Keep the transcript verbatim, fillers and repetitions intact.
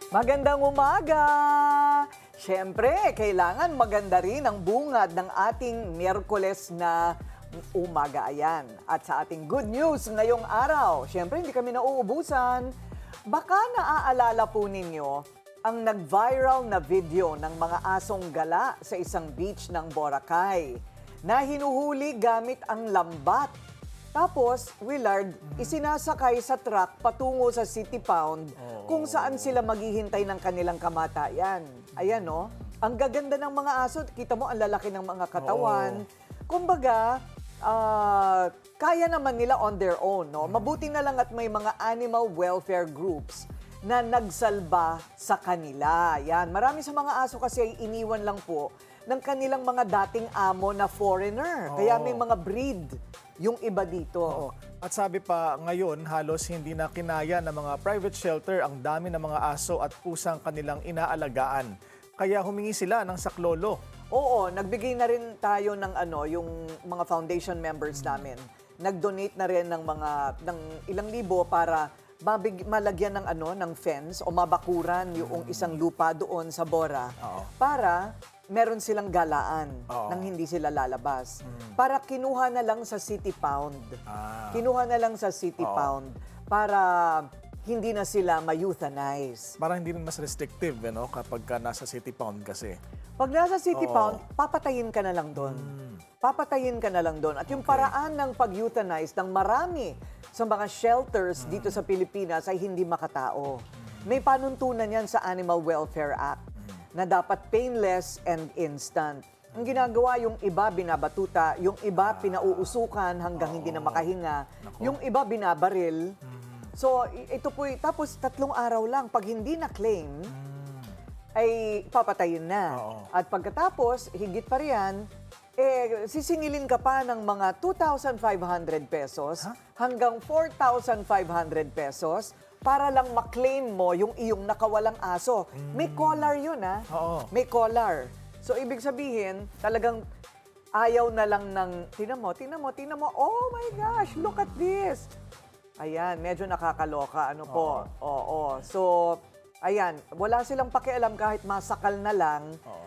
Magandang umaga! Siyempre, kailangan maganda rin ang bungad ng ating Miyerkules na umaga ayan. At sa ating good news ngayong araw, siyempre hindi kami nauubusan. Baka naaalala po ninyo ang nag-viral na video ng mga asong gala sa isang beach ng Boracay na hinuhuli gamit ang lambat. Tapos, Willard, isinasakay sa truck patungo sa City Pound kung saan sila maghihintay ng kanilang kamatayan. Ayan, no? Ang gaganda ng mga aso. Kita mo, ang lalaki ng mga katawan. Kumbaga, ah, kaya naman nila on their own, no? Mabuti na lang at may mga animal welfare groups na nagsalba sa kanila. Yan. Marami sa mga aso kasi ay iniwan lang po ng kanilang mga dating amo na foreigner. Kaya may mga breed yung iba dito. Oo. At sabi pa, ngayon halos hindi na kinaya ng mga private shelter ang dami ng mga aso at pusang kanilang inaalagaan. Kaya humingi sila ng saklolo. Oo, nagbigay na rin tayo ng ano, yung mga foundation members namin. Nag-donate na rin ng mga ng ilang libo para mabig, malagyan ng ano, ng fence o mabakuran yung isang lupa doon sa Bora. Oo. Para meron silang galaan Oo. nang hindi sila lalabas. Para kinuha na lang sa City Pound. Ah. Kinuha na lang sa City Oo. Pound para hindi na sila ma-euthanize. Parang hindi rin mas restrictive, eh, no? Kapag ka nasa City Pound kasi. Pag nasa City Oo. Pound, papatayin ka na lang doon. Papatayin ka na lang doon. At yung paraan ng pag-euthanize ng marami sa mga shelters dito sa Pilipinas ay hindi makatao. May panuntunan yan sa Animal Welfare Act na dapat painless and instant. Ang ginagawa, yung iba binabatuta, yung iba pinauusukan hanggang hindi na makahinga, yung iba binabaril. So, i- ito po, tapos tatlong araw lang, pag hindi na-claim, ay papatayin na. Oo. At pagkatapos, higit pa riyan, eh, sisingilin ka pa ng mga two thousand five hundred pesos hanggang four thousand five hundred pesos para lang maklaim mo yung iyong nakawalang aso. May collar yun, ha? Oo. May collar. So, ibig sabihin, talagang ayaw na lang ng, tingnan mo, tingnan mo, tingnan mo, oh my gosh, look at this. Ayan, medyo nakakaloka. Ano po? Oo. So, ayan, wala silang pakialam kahit masakal na lang.